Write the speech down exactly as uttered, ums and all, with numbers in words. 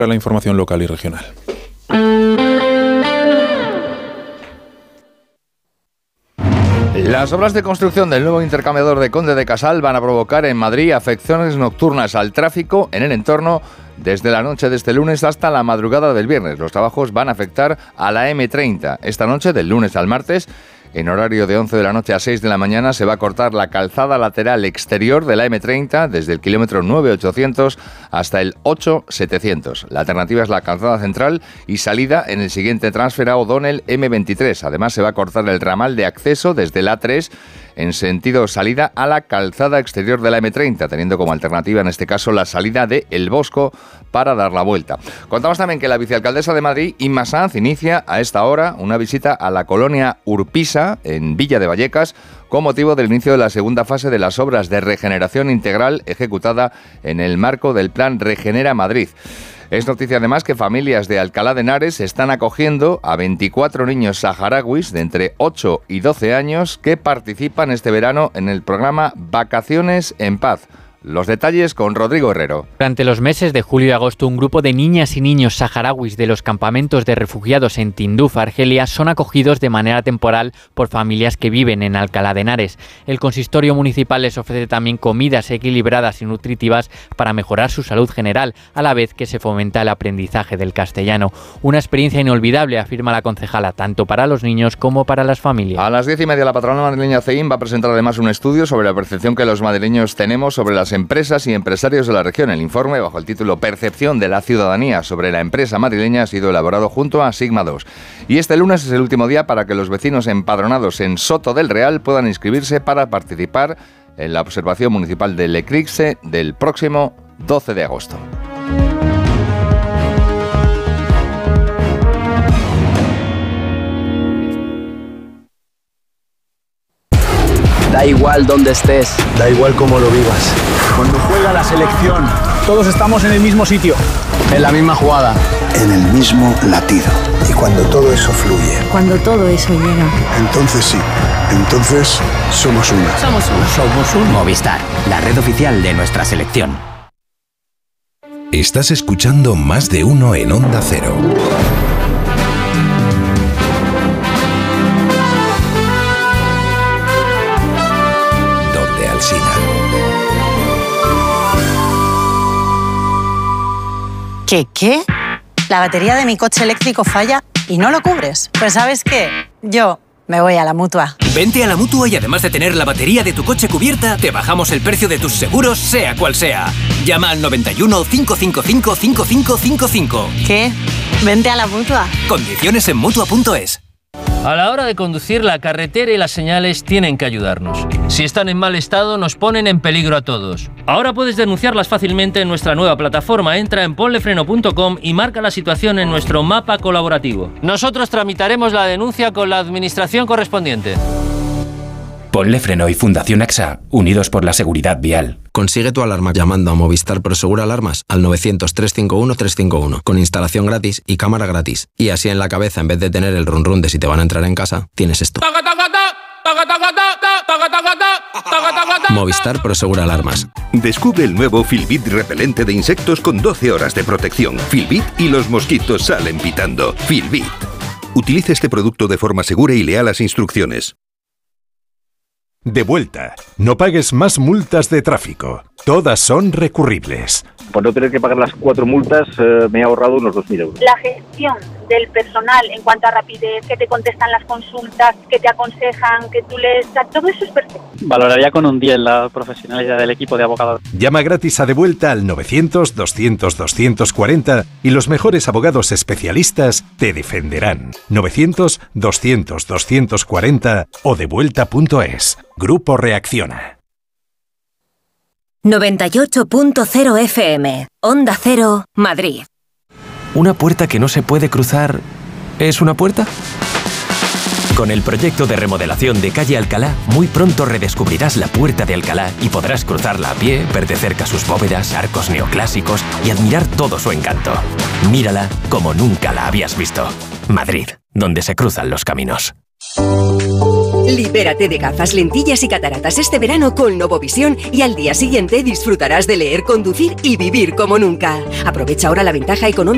La información local y regional. Las obras de construcción del nuevo intercambiador de Conde de Casal van a provocar en Madrid afecciones nocturnas al tráfico en el entorno desde la noche de este lunes hasta la madrugada del viernes. Los trabajos van a afectar a la eme treinta. Esta noche, del lunes al martes, en horario de once de la noche a seis de la mañana, se va a cortar la calzada lateral exterior de la eme treinta desde el kilómetro nueve ochocientos hasta el ocho setecientos. La alternativa es la calzada central y salida en el siguiente transfer a O'Donnell eme veintitrés. Además, se va a cortar el ramal de acceso desde el a tres en sentido salida a la calzada exterior de la eme treinta, teniendo como alternativa en este caso la salida de El Bosco para dar la vuelta. Contamos también que la vicealcaldesa de Madrid, Inma Sanz, inicia a esta hora una visita a la colonia Urpisa, en Villa de Vallecas, con motivo del inicio de la segunda fase de las obras de regeneración integral ejecutada en el marco del Plan Regenera Madrid. Es noticia además que familias de Alcalá de Henares están acogiendo a veinticuatro niños saharauis de entre ocho y doce años que participan este verano en el programa Vacaciones en Paz. Los detalles con Rodrigo Herrero. Durante los meses de julio y agosto, un grupo de niñas y niños saharauis de los campamentos de refugiados en Tinduf, Argelia, son acogidos de manera temporal por familias que viven en Alcalá de Henares. El consistorio municipal les ofrece también comidas equilibradas y nutritivas para mejorar su salud general, a la vez que se fomenta el aprendizaje del castellano. Una experiencia inolvidable, afirma la concejala, tanto para los niños como para las familias. A las diez y media, la patronal madrileña C E I M va a presentar además un estudio sobre la percepción que los madrileños tenemos sobre las empresas y empresarios de la región. El informe, bajo el título Percepción de la ciudadanía sobre la empresa madrileña, ha sido elaborado junto a Sigma dos. Y este lunes es el último día para que los vecinos empadronados en Soto del Real puedan inscribirse para participar en la observación municipal del eclipse del próximo doce de agosto. Da igual dónde estés, da igual cómo lo vivas. Cuando juega la selección, todos estamos en el mismo sitio, en la misma jugada, en el mismo latido. Y cuando todo eso fluye, cuando todo eso llega, entonces sí, entonces somos una. Somos uno. Somos un Movistar, la red oficial de nuestra selección. Estás escuchando Más de Uno en Onda Cero. ¿Qué qué? La batería de mi coche eléctrico falla y no lo cubres. Pues ¿sabes qué? Yo me voy a la Mutua. Vente a la Mutua y además de tener la batería de tu coche cubierta, te bajamos el precio de tus seguros, sea cual sea. Llama al noventa y uno, cinco cinco cinco, cinco cinco cinco cinco. ¿Qué? Vente a la Mutua. Condiciones en Mutua punto es. A la hora de conducir, la carretera y las señales tienen que ayudarnos. Si están en mal estado, nos ponen en peligro a todos. Ahora puedes denunciarlas fácilmente en nuestra nueva plataforma. Entra en ponlefreno punto com y marca la situación en nuestro mapa colaborativo. Nosotros tramitaremos la denuncia con la administración correspondiente. Ponle Freno y Fundación A X A, unidos por la seguridad vial. Consigue tu alarma llamando a Movistar Prosegur Alarmas al novecientos, trescientos cincuenta y uno, trescientos cincuenta y uno, con instalación gratis y cámara gratis. Y así en la cabeza, en vez de tener el run run de si te van a entrar en casa, tienes esto. Movistar Prosegur Alarmas. Descubre el nuevo Filbit repelente de insectos con doce horas de protección. Filbit y los mosquitos salen pitando. Filbit. Utilice este producto de forma segura y lea las instrucciones. De vuelta. No pagues más multas de tráfico. Todas son recurribles. Por no tener que pagar las cuatro multas, eh, me he ahorrado unos dos mil euros. La gestión del personal en cuanto a rapidez, que te contestan las consultas, que te aconsejan, que tú les... Todo eso es perfecto. Valoraría con un diez la profesionalidad del equipo de abogados. Llama gratis a De Vuelta al novecientos, doscientos, doscientos cuarenta y los mejores abogados especialistas te defenderán. novecientos, doscientos, doscientos cuarenta o devuelta punto es. Grupo Reacciona. noventa y ocho punto cero F M, Onda Cero, Madrid. ¿Una puerta que no se puede cruzar es una puerta? Con el proyecto de remodelación de Calle Alcalá, muy pronto redescubrirás la Puerta de Alcalá y podrás cruzarla a pie, ver de cerca sus bóvedas, arcos neoclásicos y admirar todo su encanto. Mírala como nunca la habías visto. Madrid, donde se cruzan los caminos. Libérate de gafas, lentillas y cataratas este verano con Novovisión y al día siguiente disfrutarás de leer, conducir y vivir como nunca. Aprovecha ahora la ventaja económica